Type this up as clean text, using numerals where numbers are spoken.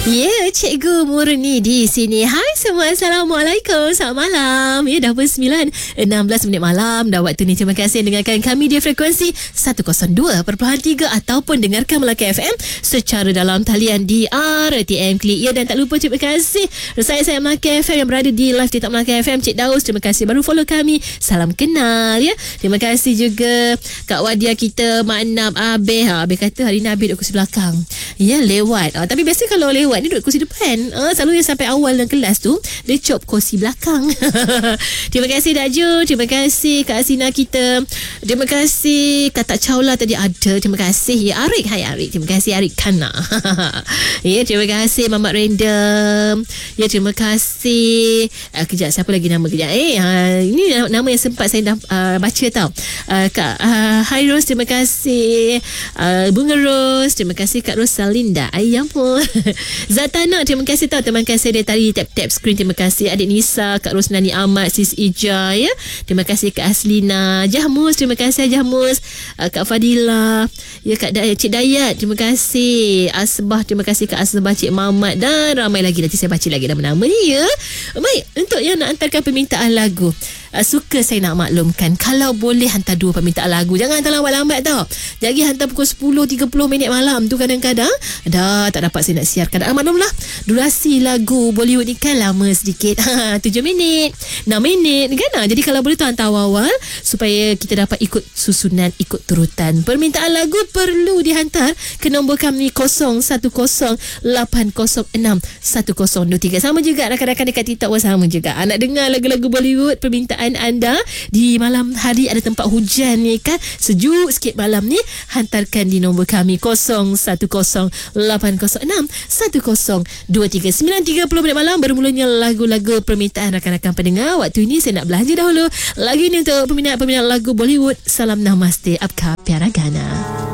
Ya, Cikgu Murni di sini. Hai semua, Assalamualaikum. Selamat malam. Ya, dah pukul 9:16 malam. Dah waktu ni. Terima kasih dengarkan kami di frekuensi 102.3 ataupun dengarkan Melaka FM secara dalam talian di RTM Klik. Ya, dan tak lupa terima kasih saya Melaka FM yang berada di live TikTok Melaka FM. Cik Daus, terima kasih baru follow kami. Salam kenal ya. Terima kasih juga Kak Wadia kita, Mak Nam, Abeh. Abeh kata hari ni Abeh duduk kursi belakang. Ya, lewat. Tapi biasa kalau lewat dia duduk kursi depan. Selalu yang sampai awal dalam kelas tu dia cop kursi belakang. Terima kasih Daju. Terima kasih Kak Asina kita. Terima kasih Kak Tak Caula tadi ada. Terima kasih ya Arik. Hai Arik. Terima kasih Arik Kana. Ya, terima kasih Mamat Random. Ya, terima kasih. Kejap, siapa lagi nama kejap. Ini nama yang sempat saya dah baca tau. Kak Hairos, terima kasih. Bunga Ros, terima kasih Kak Rosalinda. Ayamul. Zatana, terima kasih tau. Terima kasih dia tadi tap-tap screen. Terima kasih Adik Nisa, Kak Rosnani Ahmad, Sis Ija ya. Terima kasih Kak Aslina. Jahmus, terima kasih Jahmus. Kak Fadila ya, Cik Dayat, terima kasih. Asbah, terima kasih Kak Asbah, Cik Mamat dan ramai lagi. Nanti saya baca lagi nama-nama ni ya. Baik, untuk yang nak hantarkan permintaan lagu, suka saya nak maklumkan, kalau boleh hantar 2 permintaan lagu. Jangan hantar lambat-lambat tau. Jadi hantar pukul 10.30 minit malam tu kadang-kadang dah tak dapat saya nak siarkan. Maklumlah, durasi lagu Bollywood ni kan lama sedikit. 7 minit, 6 minit kan. Jadi kalau boleh tu hantar awal-awal supaya kita dapat ikut susunan, ikut turutan. Permintaan lagu perlu dihantar ke nombor kami 0108061023. Sama juga rakan-rakan dekat TikTok pun sama juga. Nak dengar lagu-lagu Bollywood, permintaan anda di malam hari ada tempat hujan ni kan, sejuk sikit malam ni, hantarkan di nombor kami 0108061023. 9.30 minit malam bermulanya lagu-lagu permintaan rakan-rakan pendengar. Waktu ini saya nak belanja dahulu lagu ini untuk peminat-peminat lagu Bollywood. Salam Namaste, Apka Pyara Gana.